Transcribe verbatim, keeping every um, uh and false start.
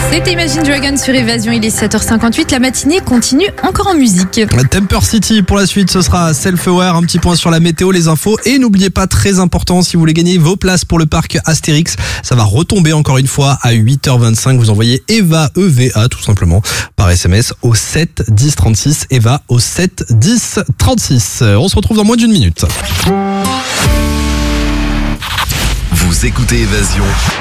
C'était Imagine Dragons sur Évasion, il est sept heures cinquante-huit, la matinée continue encore en musique. Temper City pour la suite, ce sera Self-Aware, un petit point sur la météo, les infos et n'oubliez pas, très important, si vous voulez gagner vos places pour le parc Astérix, ça va retomber encore une fois à huit heures vingt-cinq, vous envoyez EVA, E V A tout simplement, par S M S au sept dix trente-six, EVA au sept dix trente-six. On se retrouve dans moins d'une minute. Vous écoutez Évasion.